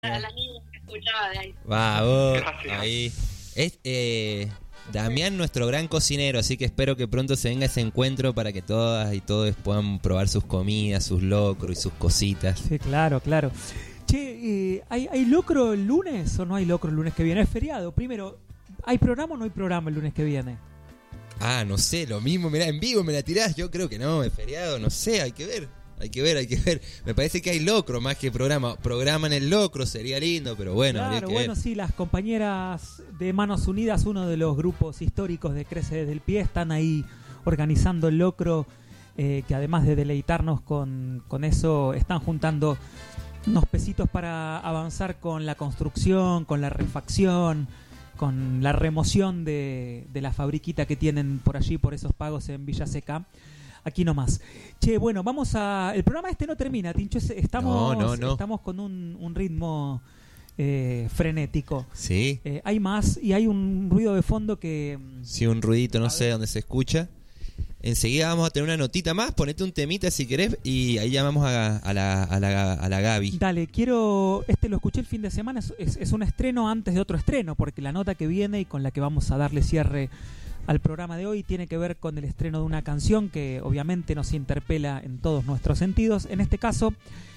A la niña que escuchaba de ahí. Va, vos, Gracias. ahí. Es Damián, nuestro gran cocinero, así que espero que pronto se venga ese encuentro para que todas y todos puedan probar sus comidas, sus locros y sus cositas. Sí, claro, claro. Che, ¿hay locro el lunes o no hay locro el lunes que viene? Es feriado. Primero, ¿hay programa o no hay programa el lunes que viene? Ah, no sé, lo mismo, mirá, en vivo me la tirás, yo creo que no, es feriado, no sé, hay que ver. Hay que ver. Me parece que hay locro más que programa. Programan el locro, sería lindo, pero bueno, habría Claro, que bueno, ver. sí, las compañeras de Manos Unidas, uno de los grupos históricos de Crece Desde el Pie, están ahí organizando el locro, que además de deleitarnos con eso, están juntando unos pesitos para avanzar con la construcción, con la refacción, con la remoción de la fabriquita que tienen por allí, por esos pagos en Villa Seca. Aquí nomás. Che, bueno, vamos a... El programa este no termina, Tincho. Estamos, No. estamos con un ritmo frenético. Sí, Hay más y hay un ruido de fondo que... sí, un ruidito, no A sé ver. dónde se escucha. Enseguida vamos a tener una notita más, ponete un temita si querés y ahí llamamos a la Gaby. Dale, quiero... lo escuché el fin de semana, es un estreno antes de otro estreno, porque la nota que viene y con la que vamos a darle cierre al programa de hoy tiene que ver con el estreno de una canción que obviamente nos interpela en todos nuestros sentidos. En este caso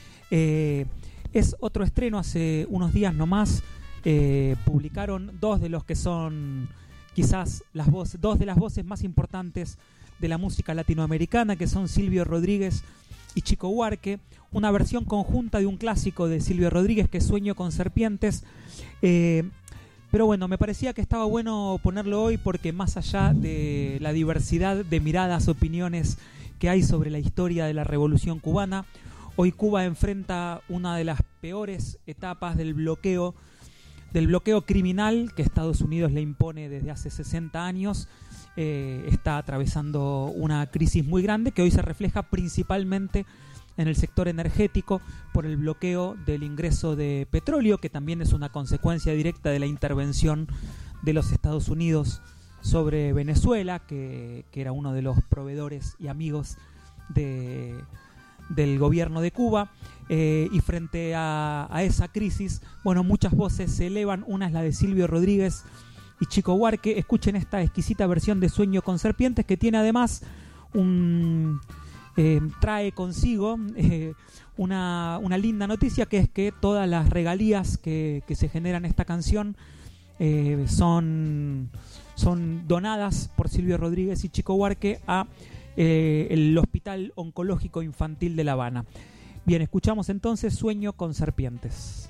es otro estreno. Hace unos días nomás publicaron dos de los que son quizás dos de las voces más importantes de la música latinoamericana, que son Silvio Rodríguez y Chico Buarque, una versión conjunta de un clásico de Silvio Rodríguez, que es Sueño con Serpientes. Pero bueno, me parecía que estaba bueno ponerlo hoy porque más allá de la diversidad de miradas, opiniones que hay sobre la historia de la Revolución Cubana, hoy Cuba enfrenta una de las peores etapas del bloqueo criminal que Estados Unidos le impone desde hace 60 años. Está atravesando una crisis muy grande que hoy se refleja principalmente en el sector energético por el bloqueo del ingreso de petróleo, que también es una consecuencia directa de la intervención de los Estados Unidos sobre Venezuela, que era uno de los proveedores y amigos del gobierno de Cuba. Y frente a esa crisis, bueno, muchas voces se elevan. Una es la de Silvio Rodríguez y Chico Buarque. Escuchen esta exquisita versión de Sueño con Serpientes, que tiene además trae consigo una linda noticia, que es que todas las regalías que se generan en esta canción son donadas por Silvio Rodríguez y Chico Buarque a el Hospital Oncológico Infantil de La Habana. Bien, escuchamos entonces Sueño con Serpientes.